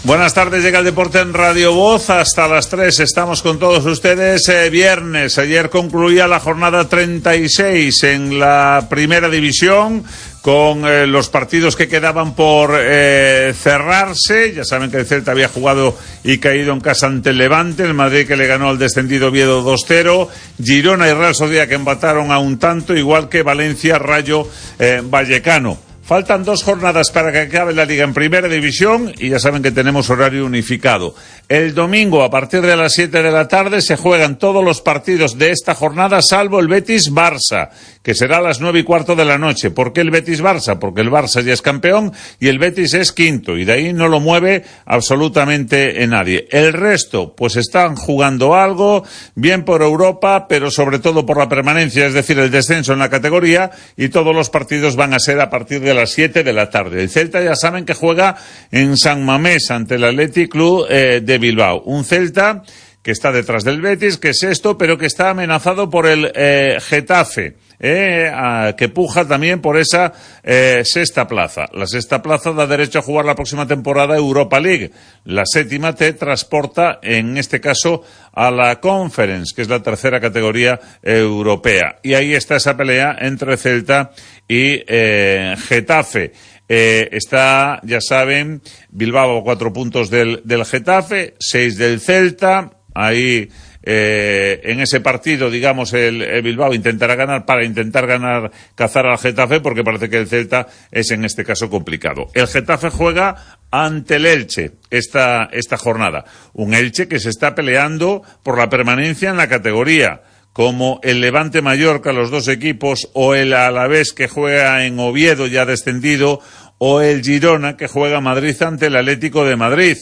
Buenas tardes, llega el deporte en Radio Voz, hasta las 3 estamos con todos ustedes. Viernes, ayer concluía la jornada 36 en la primera división, con los partidos que quedaban por cerrarse. Ya saben que el Celta había jugado y caído en casa ante el Levante, el Madrid que le ganó al descendido Oviedo 2-0, Girona y Real Sociedad que empataron a un tanto, igual que Valencia Rayo Vallecano. Faltan 2 jornadas para que acabe la Liga en Primera División y ya saben que tenemos horario unificado. El domingo, a partir de las 7 de la tarde, se juegan todos los partidos de esta jornada, salvo el Betis-Barça, que será a las 9:15 de la noche. ¿Por qué el Betis-Barça? Porque el Barça ya es campeón y el Betis es quinto, y de ahí no lo mueve absolutamente nadie. El resto, pues están jugando algo, bien por Europa, pero sobre todo por la permanencia, es decir, el descenso en la categoría, y todos los partidos van a ser a partir de las 7 de la tarde. El Celta ya saben que juega en San Mamés ante el Athletic Club de Bilbao. Un Celta que está detrás del Betis, que es esto, pero que está amenazado por el Getafe, que puja también por esa sexta plaza. La sexta plaza da derecho a jugar la próxima temporada Europa League. La séptima te transporta, en este caso, a la Conference, que es la tercera categoría europea. Y ahí está esa pelea entre Celta y Getafe. Está, ya saben, Bilbao a 4 puntos del Getafe, 6 del Celta. Ahí, en ese partido, digamos, el Bilbao intentará ganar para intentar cazar al Getafe, porque parece que el Celta es en este caso complicado. El Getafe juega ante el Elche esta jornada. Un Elche que se está peleando por la permanencia en la categoría, como el Levante Mallorca, los dos equipos, o el Alavés que juega en Oviedo ya descendido, o el Girona que juega Madrid ante el Atlético de Madrid.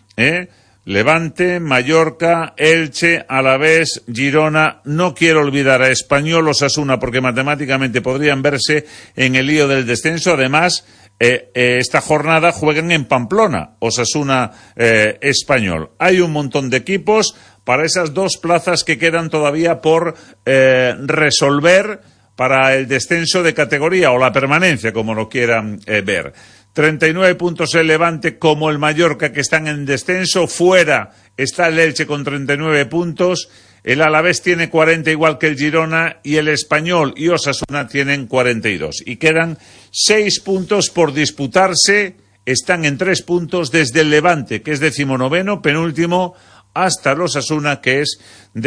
Levante, Mallorca, Elche, Alavés, Girona. No quiero olvidar a Español, Osasuna, porque matemáticamente podrían verse en el lío del descenso. Además, esta jornada juegan en Pamplona, Osasuna, Español. Hay un montón de equipos para esas 2 plazas que quedan todavía por resolver para el descenso de categoría o la permanencia, como lo quieran ver. 39 puntos el Levante, como el Mallorca, que están en descenso. Fuera está el Elche con 39 puntos. El Alavés tiene 40, igual que el Girona, y el Español y Osasuna tienen 42. Y quedan 6 puntos por disputarse. Están en 3 puntos desde el Levante, que es 19º, penúltimo, hasta el Osasuna, que es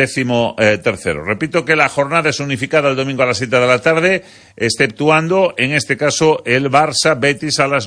13º. Repito que la jornada es unificada el domingo a las 7 de la tarde, exceptuando, en este caso, el Barça-Betis a las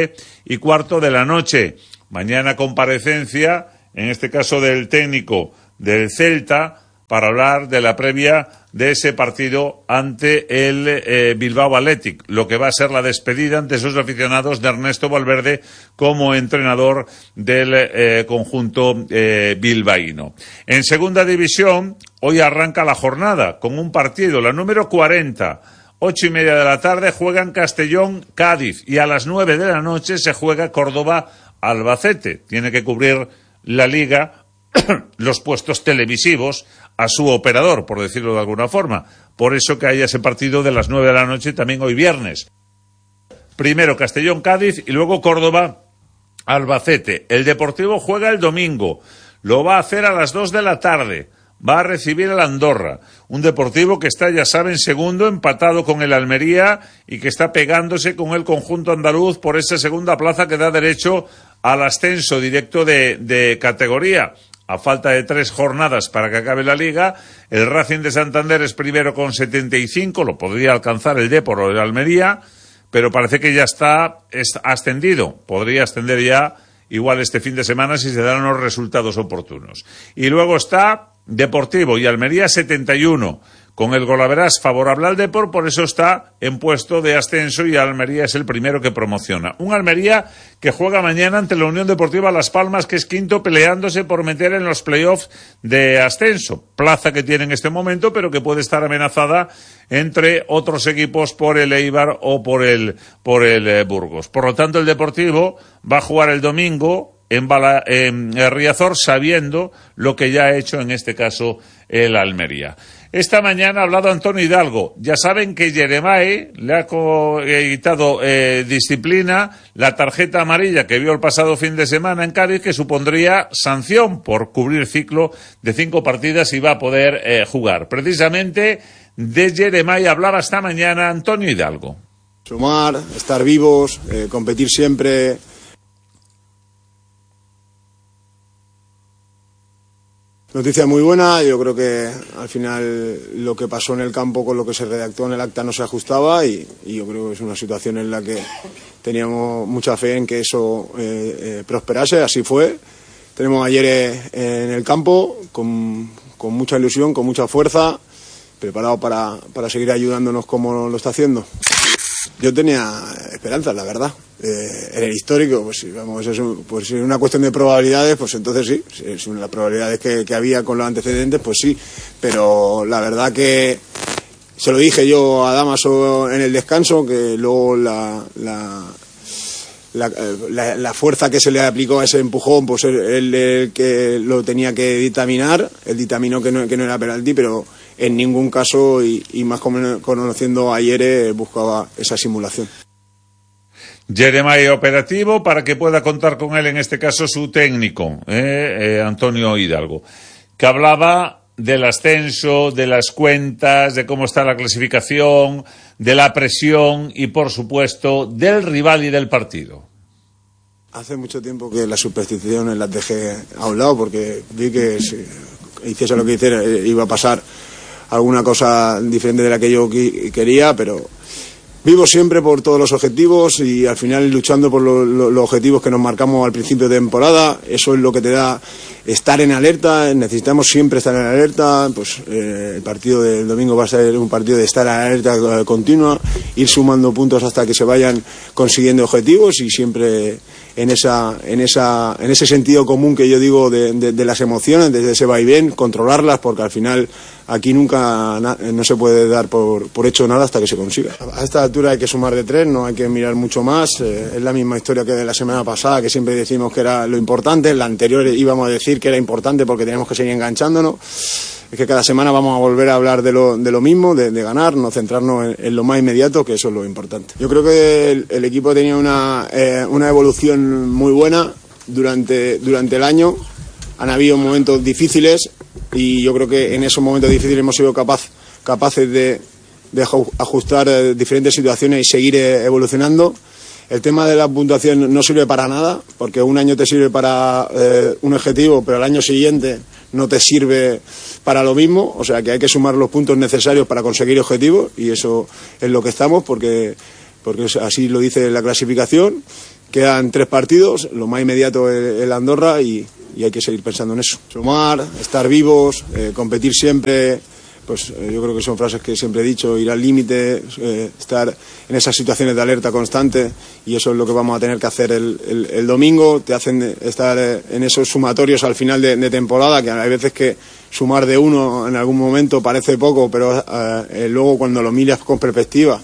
9:15 de la noche. Mañana comparecencia, en este caso del técnico del Celta, para hablar de la previa de ese partido ante el Bilbao Athletic, lo que va a ser la despedida ante sus aficionados de Ernesto Valverde como entrenador del conjunto bilbaíno. En segunda división, hoy arranca la jornada con un partido, la número 40. 8:30 de la tarde juegan Castellón-Cádiz y a las 9 de la noche se juega Córdoba-Albacete. Tiene que cubrir la Liga los puestos televisivos a su operador, por decirlo de alguna forma. Por eso que haya ese partido de las 9 de la noche también hoy viernes. Primero Castellón-Cádiz y luego Córdoba-Albacete. El Deportivo juega el domingo. Lo va a hacer a las 2 de la tarde. Va a recibir al Andorra. Un Deportivo que está, ya saben, segundo, empatado con el Almería y que está pegándose con el conjunto andaluz por esa segunda plaza que da derecho al ascenso directo de categoría. A falta de 3 jornadas para que acabe la Liga, el Racing de Santander es primero con 75, lo podría alcanzar el Depor o el Almería, pero parece que ya está ascendido. Podría ascender ya igual este fin de semana si se dan los resultados oportunos. Y luego está Deportivo y Almería 71, con el golaveras favorable al Depor, por eso está en puesto de ascenso y Almería es el primero que promociona. Un Almería que juega mañana ante la Unión Deportiva Las Palmas, que es quinto, peleándose por meter en los playoffs de ascenso, plaza que tiene en este momento, pero que puede estar amenazada entre otros equipos por el Eibar o por el Burgos. Por lo tanto, el Deportivo va a jugar el domingo en Riazor, sabiendo lo que ya ha hecho en este caso el Almería. Esta mañana ha hablado Antonio Hidalgo. Ya saben que Jeremai le ha quitado disciplina, la tarjeta amarilla que vio el pasado fin de semana en Cádiz, que supondría sanción por cubrir ciclo de 5 partidas y va a poder jugar. Precisamente de Jeremai hablaba esta mañana Antonio Hidalgo. Sumar, estar vivos, competir siempre. Noticia muy buena. Yo creo que al final lo que pasó en el campo con lo que se redactó en el acta no se ajustaba y yo creo que es una situación en la que teníamos mucha fe en que eso prosperase. Así fue. Tenemos ayer en el campo con mucha ilusión, con mucha fuerza, preparado para seguir ayudándonos como lo está haciendo. Yo tenía esperanzas, la verdad. En el histórico, pues vamos, pues es una cuestión de probabilidades, pues entonces sí, es una de las probabilidades que había con los antecedentes, pues sí, pero la verdad que se lo dije yo a Damaso en el descanso, que luego la fuerza que se le aplicó a ese empujón, pues él el que lo tenía que dictaminar, él dictaminó que no era penalti, pero en ningún caso, y más conociendo a Yere, buscaba esa simulación. Jeremai operativo para que pueda contar con él, en este caso su técnico, Antonio Hidalgo, que hablaba del ascenso, de las cuentas, de cómo está la clasificación, de la presión y, por supuesto, del rival y del partido. Hace mucho tiempo que las supersticiones las dejé a un lado porque vi que si hiciese lo que hiciera iba a pasar alguna cosa diferente de la que yo quería, pero vivo siempre por todos los objetivos y al final luchando por los objetivos que nos marcamos al principio de temporada. Eso es lo que te da estar en alerta. Necesitamos siempre estar en alerta. Pues el partido del domingo va a ser un partido de estar en alerta continua, ir sumando puntos hasta que se vayan consiguiendo objetivos y siempre en ese sentido común que yo digo de las emociones, desde ese vaivén, controlarlas, porque al final aquí nunca no se puede dar por hecho nada hasta que se consiga. A esta altura hay que sumar de 3, no hay que mirar mucho más. Es la misma historia que de la semana pasada, que siempre decimos que era lo importante. En la anterior íbamos a decir que era importante porque teníamos que seguir enganchándonos. Es que cada semana vamos a volver a hablar de lo mismo, de ganar, no centrarnos en lo más inmediato, que eso es lo importante. Yo creo que el equipo tenía una evolución muy buena durante el año. Han habido momentos difíciles y yo creo que en esos momentos difíciles hemos sido capaces de ajustar diferentes situaciones y seguir evolucionando. El tema de la puntuación no sirve para nada, porque un año te sirve para un objetivo, pero al año siguiente no te sirve para lo mismo, o sea que hay que sumar los puntos necesarios para conseguir objetivos y eso es lo que estamos, porque así lo dice la clasificación. Quedan 3 partidos, lo más inmediato es el Andorra y hay que seguir pensando en eso. Sumar, estar vivos, competir siempre. Pues yo creo que son frases que siempre he dicho, ir al límite, estar en esas situaciones de alerta constante, y eso es lo que vamos a tener que hacer el domingo. Te hacen estar en esos sumatorios al final de temporada, que hay veces que sumar de 1 en algún momento parece poco, pero luego cuando lo miras con perspectiva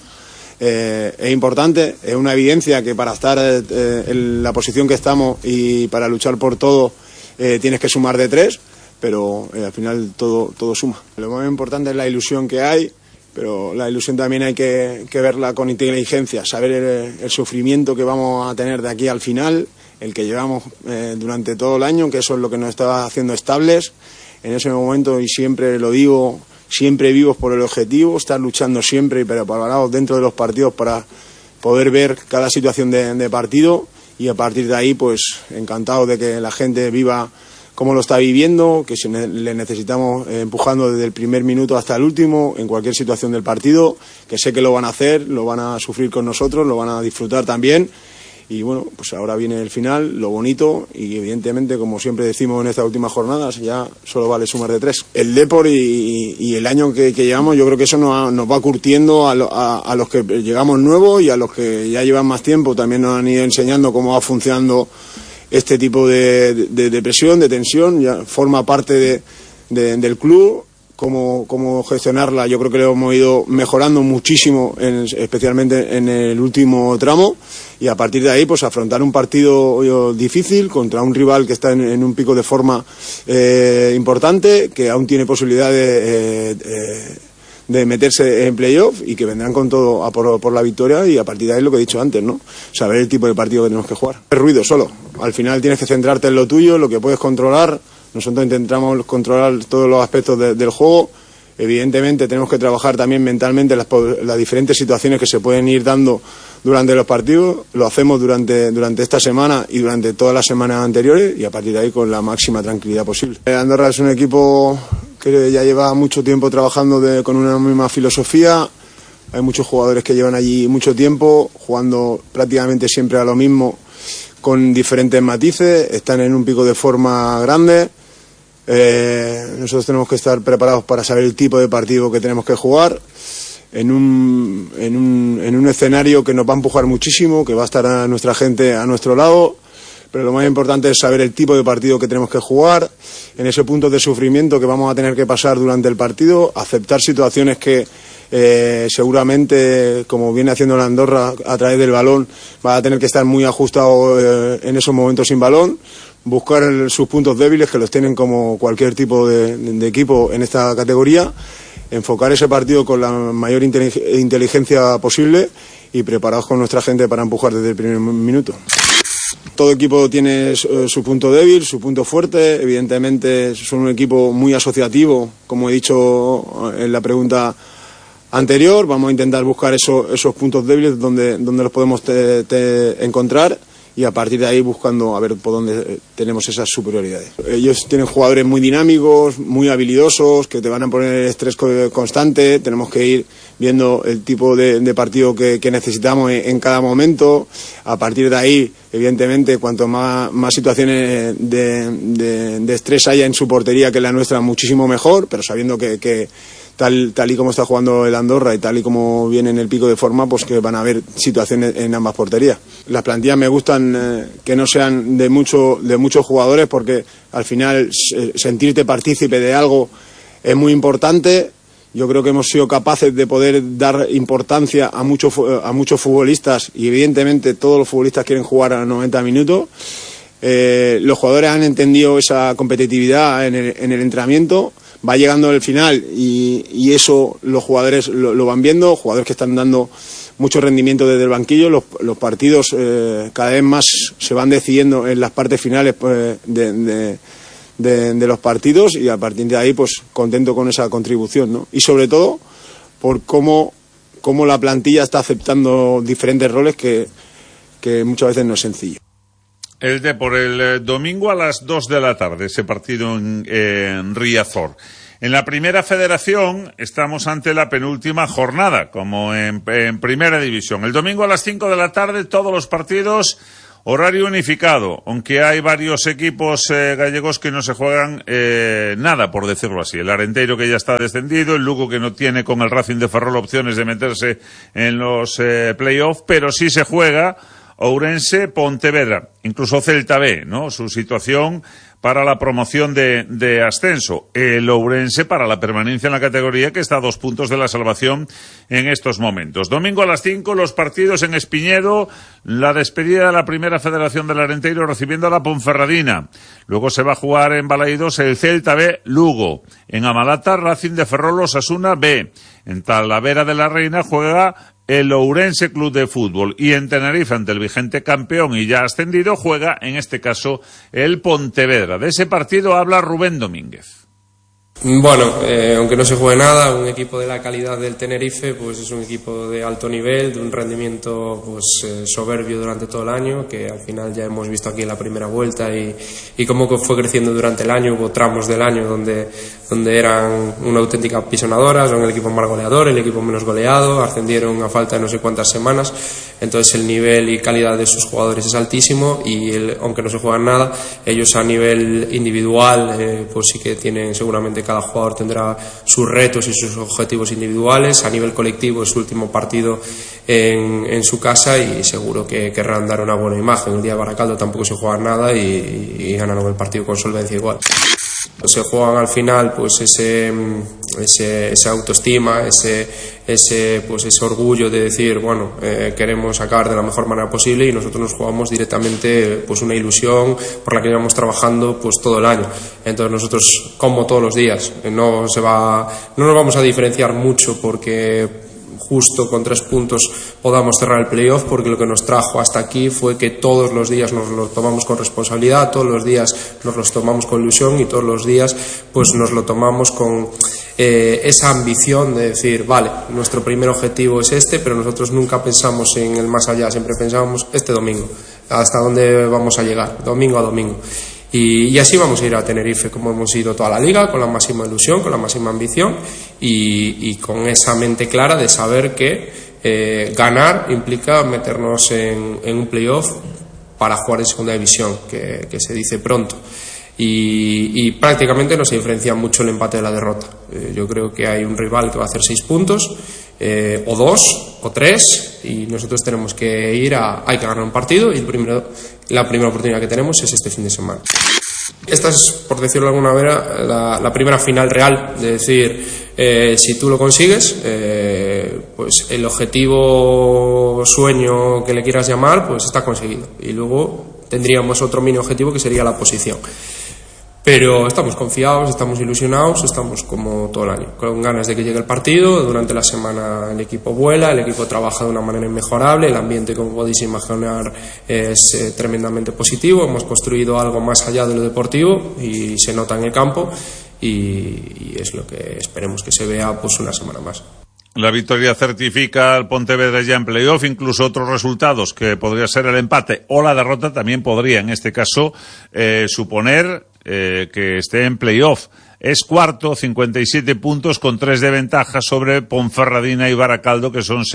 es importante. Es una evidencia que para estar en la posición que estamos y para luchar por todo tienes que sumar de 3. Pero al final todo suma. Lo más importante es la ilusión que hay, pero la ilusión también hay que verla con inteligencia, saber el sufrimiento que vamos a tener de aquí al final, el que llevamos durante todo el año, que eso es lo que nos está haciendo estables en ese momento, y siempre lo digo, siempre vivos por el objetivo, estar luchando siempre y preparados dentro de los partidos para poder ver cada situación de partido, y a partir de ahí pues encantados de que la gente viva como lo está viviendo, que le necesitamos empujando desde el primer minuto hasta el último, en cualquier situación del partido, que sé que lo van a hacer, lo van a sufrir con nosotros, lo van a disfrutar también. Y bueno, pues ahora viene el final, lo bonito, y evidentemente, como siempre decimos en estas últimas jornadas, ya solo vale sumar de 3. El Depor y el año que llevamos, yo creo que eso nos va curtiendo a los que llegamos nuevos y a los que ya llevan más tiempo. También nos han ido enseñando cómo va funcionando este tipo de presión, de tensión. Ya forma parte del club. cómo gestionarla, yo creo que lo hemos ido mejorando muchísimo, especialmente en el último tramo, y a partir de ahí pues afrontar un partido difícil contra un rival que está en un pico de forma importante, que aún tiene posibilidad de meterse en playoff y que vendrán con todo a por la victoria, y a partir de ahí lo que he dicho antes, ¿no? Saber el tipo de partido que tenemos que jugar. Es ruido solo, al final tienes que centrarte en lo tuyo, lo que puedes controlar. Nosotros intentamos controlar todos los aspectos del juego. Evidentemente tenemos que trabajar también mentalmente las diferentes situaciones que se pueden ir dando durante los partidos. Lo hacemos durante esta semana y durante todas las semanas anteriores, y a partir de ahí con la máxima tranquilidad posible. Andorra es un equipo que ya lleva mucho tiempo trabajando con una misma filosofía. Hay muchos jugadores que llevan allí mucho tiempo jugando prácticamente siempre a lo mismo, con diferentes matices. Están en un pico de forma grande. Nosotros tenemos que estar preparados para saber el tipo de partido que tenemos que jugar en un escenario que nos va a empujar muchísimo, que va a estar a nuestra gente a nuestro lado, pero lo más importante es saber el tipo de partido que tenemos que jugar, en ese punto de sufrimiento que vamos a tener que pasar durante el partido, aceptar situaciones que seguramente, como viene haciendo la Andorra a través del balón, va a tener que estar muy ajustado en esos momentos sin balón, buscar sus puntos débiles, que los tienen como cualquier tipo de equipo en esta categoría, enfocar ese partido con la mayor inteligencia posible y preparados con nuestra gente para empujar desde el primer minuto. Todo equipo tiene su punto débil, su punto fuerte. Evidentemente son un equipo muy asociativo, como he dicho en la pregunta anterior. Vamos a intentar buscar esos puntos débiles donde los podemos encontrar, y a partir de ahí buscando a ver por dónde tenemos esas superioridades. Ellos tienen jugadores muy dinámicos, muy habilidosos, que te van a poner estrés constante. Tenemos que ir viendo el tipo de partido que necesitamos en cada momento. A partir de ahí, evidentemente, cuanto más situaciones de estrés haya en su portería que la nuestra, muchísimo mejor, pero sabiendo que tal y como está jugando el Andorra y tal y como viene en el pico de forma, pues que van a haber situaciones en ambas porterías. Las plantillas me gustan que no sean de muchos jugadores, porque al final sentirte partícipe de algo es muy importante. Yo creo que hemos sido capaces de poder dar importancia a muchos futbolistas, y evidentemente todos los futbolistas quieren jugar a 90 minutos. Los jugadores han entendido esa competitividad en el entrenamiento. Va llegando el final y eso los jugadores lo van viendo, jugadores que están dando mucho rendimiento desde el banquillo. Los partidos cada vez más se van decidiendo en las partes finales de los partidos, y a partir de ahí pues contento con esa contribución, ¿no? Y sobre todo por cómo la plantilla está aceptando diferentes roles que muchas veces no es sencillo. El Depor, el domingo a las 2 de la tarde, ese partido en Riazor. En la Primera Federación estamos ante la penúltima jornada, como en Primera División. El domingo a las 5 de la tarde, todos los partidos, horario unificado, aunque hay varios equipos gallegos que no se juegan nada, por decirlo así. El Arenteiro, que ya está descendido, el Lugo, que no tiene con el Racing de Ferrol opciones de meterse en los playoffs, pero sí se juega Ourense, Pontevedra, incluso Celta B, ¿no? Su situación para la promoción de ascenso. El Ourense para la permanencia en la categoría, que está a 2 puntos de la salvación en estos momentos. Domingo a las 5, los partidos en Espiñedo, la despedida de la Primera Federación del Arenteiro recibiendo a la Ponferradina. Luego se va a jugar en Balaídos el Celta B, Lugo. En Amalata, Racing de Ferrol, Osasuna B. En Talavera de la Reina juega el Ourense Club de Fútbol, y en Tenerife, ante el vigente campeón y ya ascendido, juega en este caso el Pontevedra. De ese partido habla Rubén Domínguez. Bueno, aunque no se juegue nada, un equipo de la calidad del Tenerife pues es un equipo de alto nivel, de un rendimiento pues soberbio durante todo el año, que al final ya hemos visto aquí en la primera vuelta y cómo fue creciendo durante el año. Hubo tramos del año donde eran una auténtica pisonadora, son el equipo más goleador, el equipo menos goleado, ascendieron a falta de no sé cuántas semanas. Entonces el nivel y calidad de sus jugadores es altísimo, y aunque no se juegan nada, ellos a nivel individual pues sí que tienen, seguramente cada jugador tendrá sus retos y sus objetivos individuales. A nivel colectivo es su último partido en su casa, y seguro que querrán dar una buena imagen. El día de Baracaldo tampoco se juega nada y ganaron el partido con solvencia igual. Se juegan al final pues ese esa autoestima, ese orgullo de decir, bueno, queremos acabar de la mejor manera posible, y nosotros nos jugamos directamente pues una ilusión por la que llevamos trabajando pues todo el año. Entonces nosotros, como todos los días, no nos vamos a diferenciar mucho porque justo con 3 puntos podamos cerrar el playoff, porque lo que nos trajo hasta aquí fue que todos los días nos lo tomamos con responsabilidad, todos los días nos los tomamos con ilusión, y todos los días pues nos lo tomamos con esa ambición de decir, vale, nuestro primer objetivo es este, pero nosotros nunca pensamos en el más allá, siempre pensábamos este domingo, hasta dónde vamos a llegar, domingo a domingo. Y así vamos a ir a Tenerife como hemos ido toda la liga, con la máxima ilusión, con la máxima ambición, y con esa mente clara de saber que ganar implica meternos en un playoff para jugar en segunda división, que se dice pronto. Y prácticamente no se diferencia mucho el empate de la derrota. Yo creo que hay un rival que va a hacer 6 puntos, o 2 o 3, y nosotros tenemos que ir hay que ganar un partido, y la primera oportunidad que tenemos es este fin de semana. Esta es, por decirlo de alguna manera, la primera final real, de decir, si tú lo consigues, pues el objetivo, sueño que le quieras llamar, pues está conseguido, y luego tendríamos otro mini objetivo que sería la posición. Pero estamos confiados, estamos ilusionados, estamos como todo el año, con ganas de que llegue el partido. Durante la semana el equipo vuela, el equipo trabaja de una manera inmejorable, el ambiente, como podéis imaginar, es tremendamente positivo. Hemos construido algo más allá de lo deportivo y se nota en el campo, y es lo que esperemos que se vea pues una semana más. La victoria certifica al Pontevedra ya en playoff. Incluso otros resultados, que podría ser el empate o la derrota, también podría en este caso suponer que esté en playoff. Es cuarto, 57 puntos, con 3 de ventaja sobre Ponferradina y Baracaldo, que son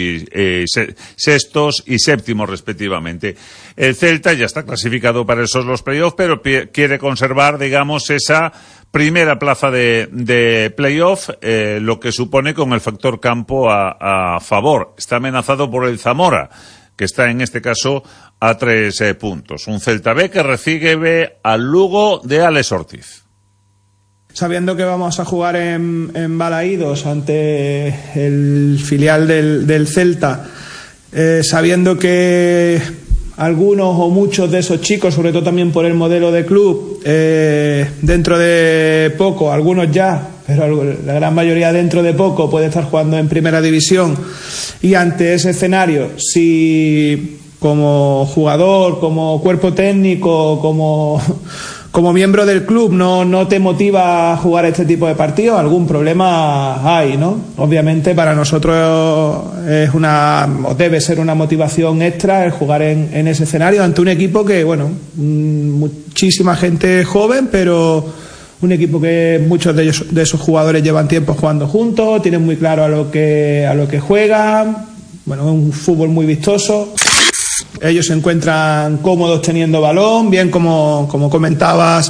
sextos y séptimos respectivamente. El Celta ya está clasificado para esos los playoffs, pero quiere conservar, digamos, esa primera plaza de playoff, lo que supone con el factor campo a favor. Está amenazado por el Zamora, que está en este caso a 3 puntos. Un Celta B que recibe al Lugo de Alex Ortiz. Sabiendo que vamos a jugar en Balaídos ante el filial del Celta, sabiendo que algunos o muchos de esos chicos, sobre todo también por el modelo de club, dentro de poco, algunos ya, pero la gran mayoría dentro de poco puede estar jugando en primera división, y ante ese escenario, si como jugador, como cuerpo técnico, como miembro del club no te motiva a jugar este tipo de partidos, algún problema hay, ¿no? Obviamente para nosotros debe ser una motivación extra el jugar en ese escenario ante un equipo que, bueno, muchísima gente joven, pero un equipo que muchos de esos jugadores llevan tiempo jugando juntos, tienen muy claro a lo que juegan, bueno, es un fútbol muy vistoso. Ellos se encuentran cómodos teniendo balón, bien como comentabas,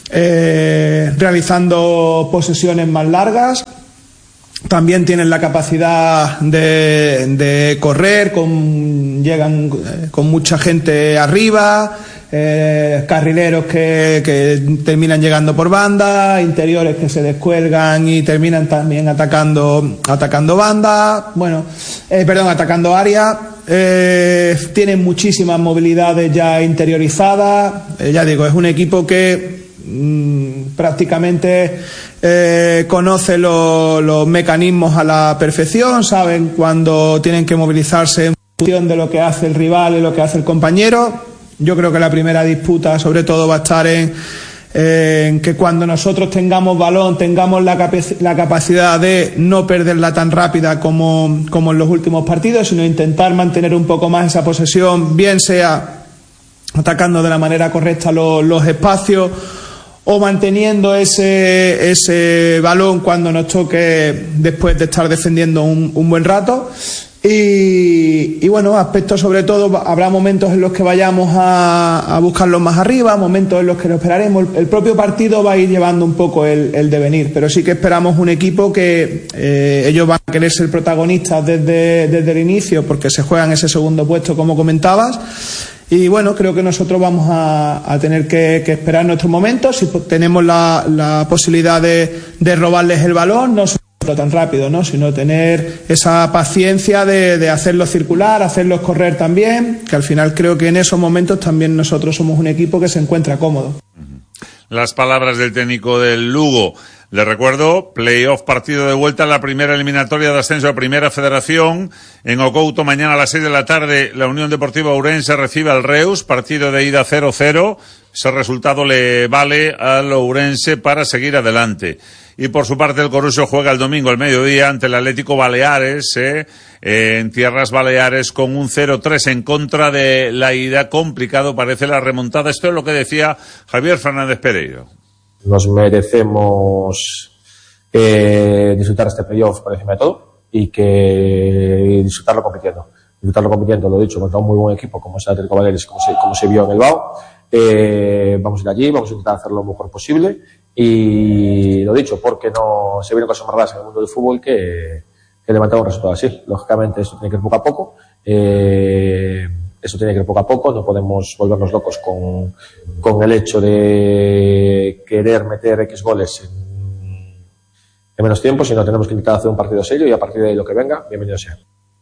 realizando posesiones más largas. También tienen la capacidad de correr, llegan con mucha gente arriba, carrileros que terminan llegando por banda, interiores que se descuelgan y terminan también atacando banda, atacando área. Tienen muchísimas movilidades ya interiorizadas. Ya digo, es un equipo que prácticamente conoce los mecanismos a la perfección, saben cuándo tienen que movilizarse en función de lo que hace el rival y lo que hace el compañero. Yo creo que la primera disputa sobre todo va a estar en que cuando nosotros tengamos balón tengamos la capacidad de no perderla tan rápida como en los últimos partidos, sino intentar mantener un poco más esa posesión, bien sea atacando de la manera correcta los espacios o manteniendo ese balón cuando nos toque después de estar defendiendo un buen rato. Y bueno, aspectos sobre todo, habrá momentos en los que vayamos a buscarlos más arriba, momentos en los que lo esperaremos. El propio partido va a ir llevando un poco el devenir, pero sí que esperamos un equipo que ellos van a querer ser protagonistas desde el inicio, porque se juegan ese segundo puesto, como comentabas, Y bueno, creo que nosotros vamos a tener que esperar nuestro momento. Si tenemos la posibilidad de robarles el balón, no solo tan rápido, ¿no? Sino tener esa paciencia de hacerlos circular, hacerlos correr también, que al final creo que en esos momentos también nosotros somos un equipo que se encuentra cómodo. Las palabras del técnico del Lugo. Les recuerdo, playoff, partido de vuelta en la primera eliminatoria de ascenso a Primera Federación. En Ocouto, mañana a las 6 de la tarde, la Unión Deportiva Ourense recibe al Reus, partido de ida 0-0. Ese resultado le vale al Ourense para seguir adelante. Y por su parte, el Coruso juega el domingo al mediodía ante el Atlético Baleares, en Tierras Baleares, con un 0-3 en contra de la ida. Complicado parece la remontada. Esto es lo que decía Javier Fernández Pereiro. Nos merecemos disfrutar este playoff por encima de todo y que disfrutarlo compitiendo. Lo he dicho, contra un muy buen equipo como es el Atlético Baleares, como se vio en el BAO. Vamos a ir allí, vamos a intentar hacerlo lo mejor posible y lo dicho, porque no se vienen cosas más raras en el mundo del fútbol que levantar un resultado así. Lógicamente esto tiene que ir poco a poco. No podemos volvernos locos con el hecho de querer meter X goles en menos tiempo, sino tenemos que intentar hacer un partido serio y a partir de ahí lo que venga, bienvenido sea.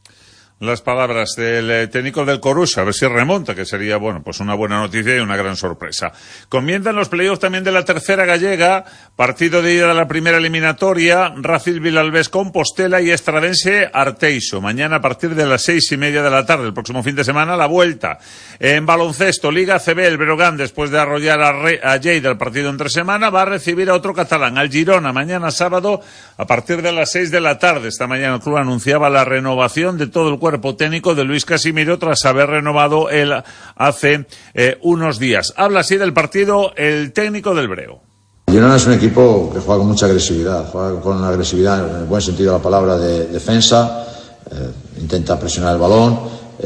Las palabras del técnico del Coruso, a ver si remonta, que sería, bueno, pues una buena noticia y una gran sorpresa. Comienzan los playoffs también de la tercera gallega, partido de ida de la primera eliminatoria, Racing Vilalbés Compostela y Estradense Arteixo. Mañana a partir de las 6:30 de la tarde, el próximo fin de semana, la vuelta. En baloncesto, Liga ACB, el Breogán, después de arrollar a Lleida el partido entre semana, va a recibir a otro catalán, al Girona, mañana sábado, a partir de las 6 de la tarde. Esta mañana el club anunciaba la renovación de todo el cuerpo técnico de Luis Casimiro tras haber renovado él hace unos días. Habla así del partido el técnico del Breo. Girona es un equipo que juega con mucha agresividad, juega con una agresividad en el buen sentido de la palabra de defensa, intenta presionar el balón,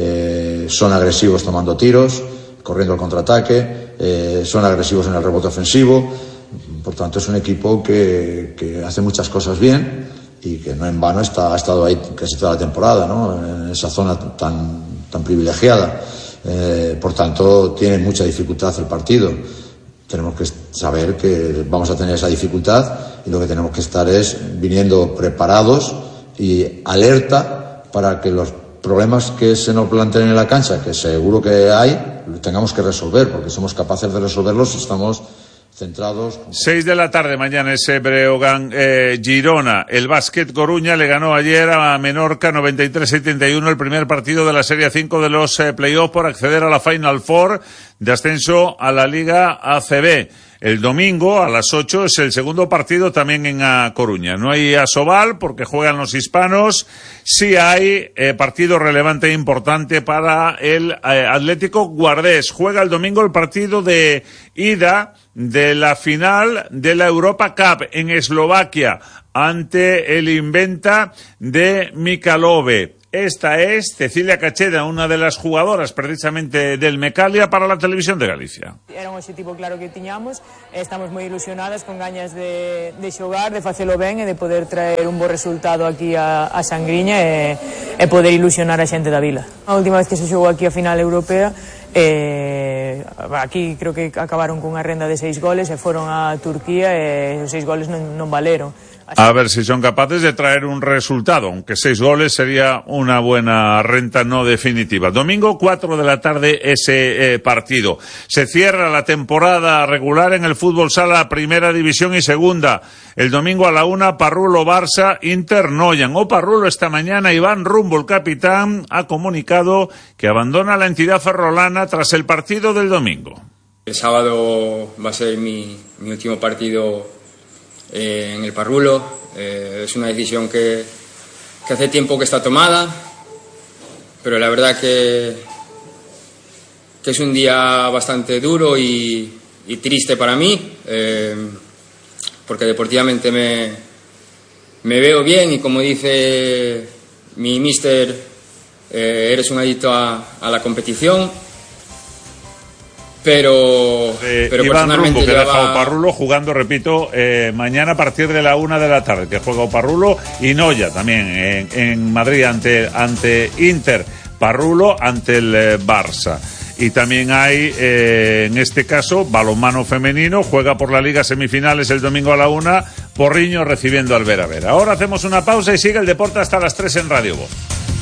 son agresivos tomando tiros, corriendo al contraataque, son agresivos en el rebote ofensivo, por tanto es un equipo que hace muchas cosas bien y que no en vano ha estado ahí casi toda la temporada, ¿no? En esa zona tan privilegiada. Por tanto, tiene mucha dificultad el partido. Tenemos que saber que vamos a tener esa dificultad y lo que tenemos que estar es viniendo preparados y alerta para que los problemas que se nos planteen en la cancha, que seguro que hay, los tengamos que resolver, porque somos capaces de resolverlos si estamos centrados. 6 de la tarde mañana ese Breogán Girona. El Básquet Coruña le ganó ayer a Menorca 93-71 el primer partido de la Serie 5 de los playoffs por acceder a la Final Four de ascenso a la Liga ACB. El domingo a las 8 es el segundo partido también en A Coruña. No hay Asobal porque juegan los hispanos. Sí hay partido relevante e importante para el Atlético Guardés. Juega el domingo el partido de ida de la final de la Europa Cup en Eslovaquia ante el Inventa de Mikalove. Esta es Cecilia Cacheda, una de las jugadoras precisamente del Mecalia para la Televisión de Galicia. Era un objetivo claro que tiñamos, estamos moi ilusionadas con gañas de xogar, de facelo ben e de poder traer un bo resultado aquí a Sangriña e poder ilusionar a xente da vila. A última vez que se xogou aquí a final europea, aquí creo que acabaron cunha renda de 6 goles e foron a Turquía e os 6 goles non valeron. A ver si son capaces de traer un resultado, aunque 6 goles sería una buena renta no definitiva. Domingo 4 de la tarde ese partido. Se cierra la temporada regular en el fútbol sala Primera División y Segunda. El domingo a la 1, Parrulo Barça, Inter Noyan. O Parrulo esta mañana, Iván Rumbo, el capitán, ha comunicado que abandona la entidad ferrolana tras el partido del domingo. El sábado va a ser mi último partido en el Parrulo. Es una decisión que hace tiempo que está tomada, pero la verdad que es un día bastante duro y triste para mí, porque deportivamente me veo bien y como dice mi míster, eres un adicto a la competición. Pero Iván Rumbo, que deja Oparrulo jugando, repito, mañana a partir de la 1 de la tarde, que juega Oparrulo y Noya también en Madrid ante Inter, Parrulo ante el Barça. y también hay, en este caso, balonmano femenino, juega por la Liga Semifinales el domingo a la 1, Porriño recibiendo al Vera Vera. Ahora hacemos una pausa y sigue el deporte hasta las 3 en Radio Voz.